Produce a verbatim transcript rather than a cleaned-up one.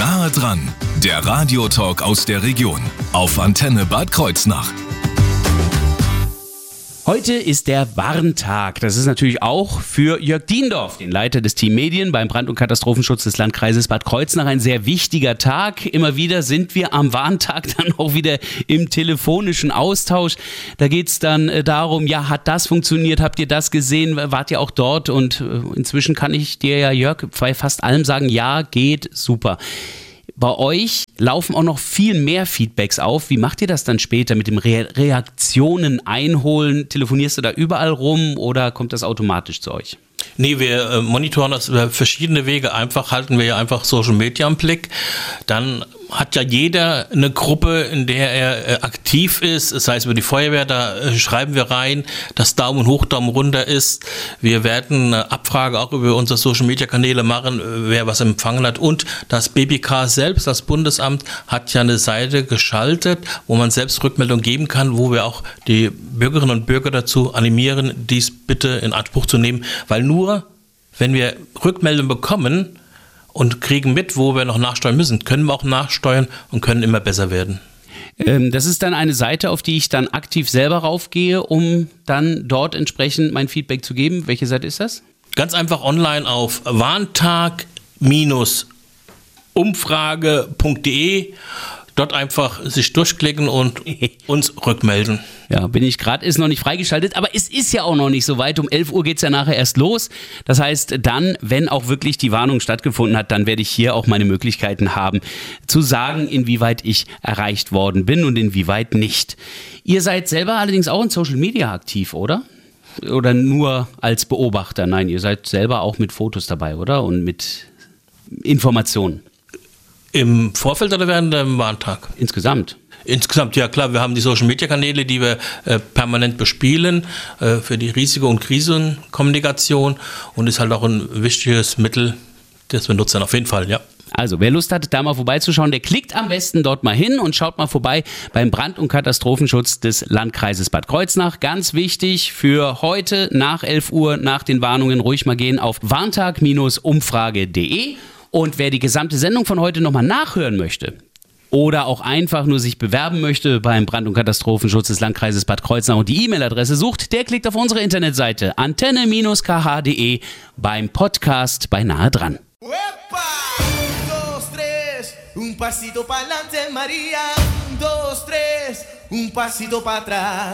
Nahe dran, der Radiotalk aus der Region auf Antenne Bad Kreuznach. Heute ist der Warntag. Das ist natürlich auch für Jörg Diendorf, den Leiter des Team Medien beim Brand- und Katastrophenschutz des Landkreises Bad Kreuznach, ein sehr wichtiger Tag. Immer wieder sind wir am Warntag dann auch wieder im telefonischen Austausch. Da geht es dann darum, ja, hat das funktioniert, habt ihr das gesehen, wart ihr auch dort? Und inzwischen kann ich dir ja, Jörg, bei fast allem sagen, ja, geht super. Bei euch laufen auch noch viel mehr Feedbacks auf. Wie macht ihr das dann später mit dem Re- Reaktionen einholen? Telefonierst du da überall rum oder kommt das automatisch zu euch? Nee, wir äh, monitoren das über verschiedene Wege. Einfach halten wir ja einfach Social Media im Blick. Dann hat ja jeder eine Gruppe, in der er äh, aktiv ist, sei es über die Feuerwehr, da äh, schreiben wir rein, dass Daumen hoch, Daumen runter ist. Wir werden eine Abfrage auch über unsere Social Media Kanäle machen, äh, wer was empfangen hat. Und das B B K selbst, das Bundesamt, hat ja eine Seite geschaltet, wo man selbst Rückmeldung geben kann, wo wir auch die Bürgerinnen und Bürger dazu animieren, dies bitte in Anspruch zu nehmen, weil nur wenn wir Rückmeldung bekommen und kriegen mit, wo wir noch nachsteuern müssen, können wir auch nachsteuern und können immer besser werden. Ähm, das ist dann eine Seite, auf die ich dann aktiv selber raufgehe, um dann dort entsprechend mein Feedback zu geben. Welche Seite ist das? Ganz einfach online auf warntag umfrage punkt de. Dort einfach sich durchklicken und uns rückmelden. Ja, bin ich gerade, ist noch nicht freigeschaltet, aber es ist ja auch noch nicht so weit. Um elf Uhr geht es ja nachher erst los. Das heißt, dann, wenn auch wirklich die Warnung stattgefunden hat, dann werde ich hier auch meine Möglichkeiten haben, zu sagen, inwieweit ich erreicht worden bin und inwieweit nicht. Ihr seid selber allerdings auch in Social Media aktiv, oder? Oder nur als Beobachter? Nein, ihr seid selber auch mit Fotos dabei, oder? Und mit Informationen. Im Vorfeld oder während dem Warntag? Insgesamt? Insgesamt, ja klar. Wir haben die Social-Media-Kanäle, die wir äh, permanent bespielen äh, für die Risiko- und Krisenkommunikation und ist halt auch ein wichtiges Mittel, das wir nutzen, auf jeden Fall, ja. Also, wer Lust hat, da mal vorbeizuschauen, der klickt am besten dort mal hin und schaut mal vorbei beim Brand- und Katastrophenschutz des Landkreises Bad Kreuznach. Ganz wichtig für heute nach elf Uhr, nach den Warnungen, ruhig mal gehen auf warntag umfrage punkt de. Und wer die gesamte Sendung von heute nochmal nachhören möchte oder auch einfach nur sich bewerben möchte beim Brand- und Katastrophenschutz des Landkreises Bad Kreuznach und die E-Mail-Adresse sucht, der klickt auf unsere Internetseite antenne k h punkt de beim Podcast bei Nahe dran. Un pasito pa'lante, María, un, dos, tres, un pasito para atrás.